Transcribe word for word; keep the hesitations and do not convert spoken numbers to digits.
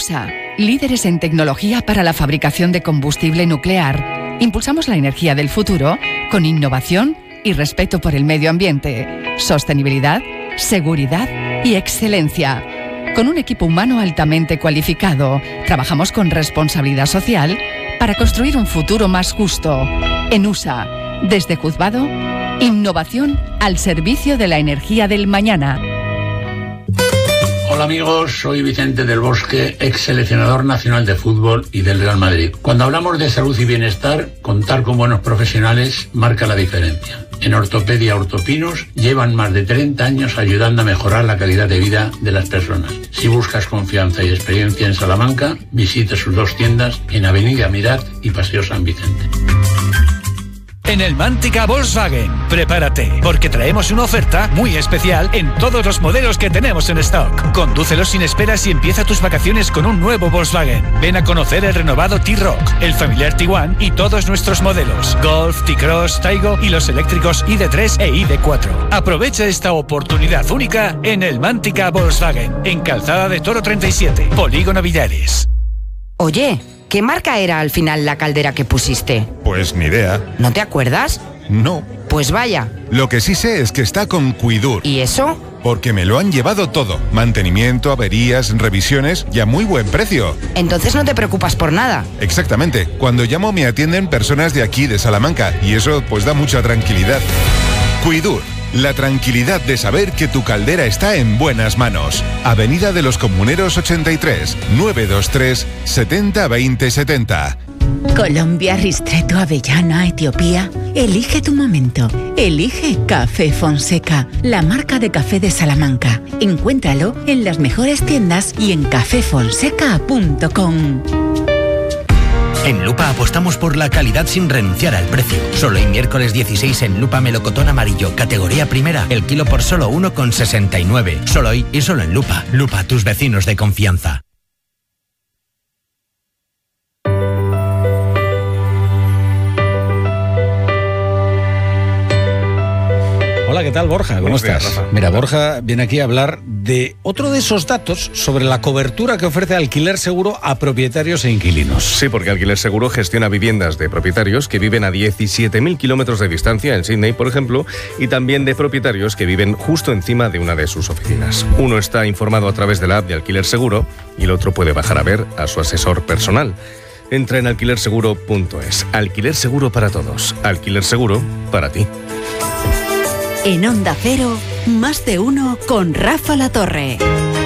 U S A, líderes en tecnología para la fabricación de combustible nuclear, impulsamos la energía del futuro con innovación y respeto por el medio ambiente, sostenibilidad, seguridad y excelencia. Con un equipo humano altamente cualificado, trabajamos con responsabilidad social para construir un futuro más justo. En U S A, desde Juzgado, innovación al servicio de la energía del mañana. Hola amigos, soy Vicente del Bosque, ex seleccionador nacional de fútbol y del Real Madrid. Cuando hablamos de salud y bienestar, contar con buenos profesionales marca la diferencia. En Ortopedia Ortopinos llevan más de treinta años ayudando a mejorar la calidad de vida de las personas. Si buscas confianza y experiencia en Salamanca, visita sus dos tiendas en Avenida Mirat y Paseo San Vicente. En el Mántica Volkswagen, prepárate, porque traemos una oferta muy especial en todos los modelos que tenemos en stock. Condúcelo sin esperas y empieza tus vacaciones con un nuevo Volkswagen. Ven a conocer el renovado T-Roc, el familiar Tiguan y todos nuestros modelos. Golf, T-Cross, Taigo y los eléctricos I D tres e I D cuatro. Aprovecha esta oportunidad única en el Mántica Volkswagen, en Calzada de Toro treinta y siete, Polígono Villares. Oye, ¿qué marca era al final la caldera que pusiste? Pues ni idea. ¿No te acuerdas? No. Pues vaya. Lo que sí sé es que está con Cuidur. ¿Y eso? Porque me lo han llevado todo. Mantenimiento, averías, revisiones y a muy buen precio. Entonces no te preocupas por nada. Exactamente. Cuando llamo me atienden personas de aquí, de Salamanca, y eso pues da mucha tranquilidad. Cuidur. La tranquilidad de saber que tu caldera está en buenas manos. Avenida de los Comuneros ochenta y tres, novecientos veintitrés, setenta veinte setenta. Colombia, Ristretto, Avellana, Etiopía. Elige tu momento. Elige Café Fonseca, la marca de café de Salamanca. Encuéntralo en las mejores tiendas y en café fonseca punto com. En Lupa apostamos por la calidad sin renunciar al precio. Solo el miércoles dieciséis en Lupa melocotón amarillo, categoría primera, el kilo por solo uno con sesenta y nueve. Solo hoy y solo en Lupa. Lupa, tus vecinos de confianza. Hola, ¿qué tal, Borja? ¿Cómo Buenos estás? días, Rafa. Mira, Borja viene aquí a hablar de otro de esos datos sobre la cobertura que ofrece Alquiler Seguro a propietarios e inquilinos. Sí, porque Alquiler Seguro gestiona viviendas de propietarios que viven a diecisiete mil kilómetros de distancia, en Sydney, por ejemplo, y también de propietarios que viven justo encima de una de sus oficinas. Uno está informado a través de la app de Alquiler Seguro y el otro puede bajar a ver a su asesor personal. Entra en alquiler seguro punto es. Alquiler Seguro para todos. Alquiler Seguro para ti. En Onda Cero, más de uno con Rafa La Torre.